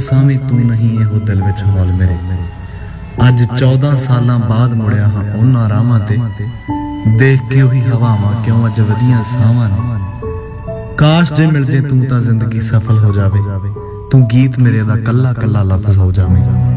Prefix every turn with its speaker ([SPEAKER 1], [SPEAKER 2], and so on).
[SPEAKER 1] ਸਾਵੇਂ ਤੂੰ ਨਹੀਂ ਇਹੋ ਦਿਲ ਵਿੱਚ ਹੌਲ ਮੇਰੇ। ਅੱਜ 14 ਸਾਲਾਂ ਬਾਅਦ ਮੁੜਿਆ ਹਾਂ ਉਹਨਾਂ ਰਾਹਾਂ ਤੇ, ਦੇਖ ਕੇ ਉਹੀ ਹਵਾਵਾਂ ਕਿਉਂ ਅੱਜ ਵਧੀਆਂ ਸਾਵਾਂ ਨੇ। ਕਾਸ਼ ਜੇ ਮਿਲ ਜੇ ਤੂੰ ਤਾਂ ਜ਼ਿੰਦਗੀ ਸਫਲ ਹੋ ਜਾਵੇ, ਤੂੰ ਗੀਤ ਮੇਰੇ ਦਾ ਕੱਲਾ ਕੱਲਾ ਲਫ਼ਜ਼ ਹੋ ਜਾਵੇਂ।